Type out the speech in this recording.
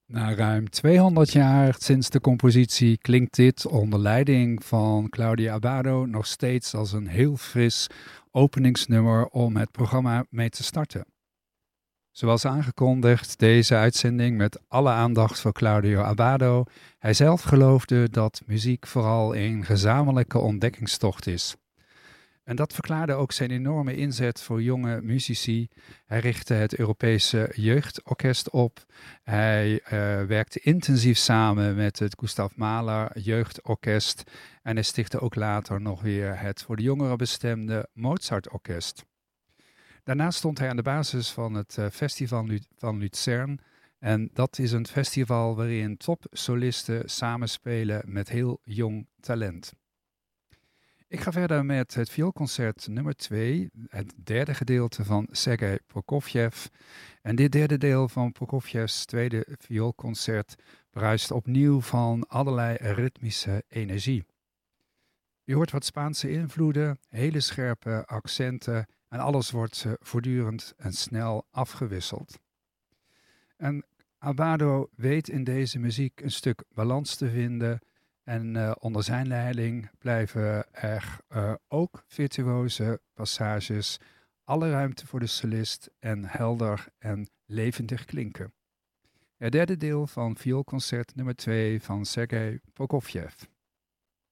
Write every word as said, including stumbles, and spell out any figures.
Na ruim tweehonderd jaar sinds de compositie klinkt dit onder leiding van Claudio Abbado nog steeds als een heel fris openingsnummer om het programma mee te starten. Zoals aangekondigd, deze uitzending met alle aandacht voor Claudio Abbado. Hij zelf geloofde dat muziek vooral een gezamenlijke ontdekkingstocht is. En dat verklaarde ook zijn enorme inzet voor jonge muzici. Hij richtte het Europese Jeugdorkest op. Hij uh, werkte intensief samen met het Gustav Mahler Jeugdorkest. En hij stichtte ook later nog weer het voor de jongeren bestemde Mozartorkest. Daarnaast stond hij aan de basis van het uh, Festival Lu- van Luzern. En dat is een festival waarin topsolisten samenspelen met heel jong talent. Ik ga verder met het vioolconcert nummer twee, het derde gedeelte van Sergei Prokofjev. En dit derde deel van Prokofjevs tweede vioolconcert bruist opnieuw van allerlei ritmische energie. Je hoort wat Spaanse invloeden, hele scherpe accenten en alles wordt uh, voortdurend en snel afgewisseld. En Abbado weet in deze muziek een stuk balans te vinden. En uh, onder zijn leiding blijven er uh, ook virtuoze passages, alle ruimte voor de solist en helder en levendig klinken. Het derde deel van vioolconcert nummer twee van Sergei Prokofjev.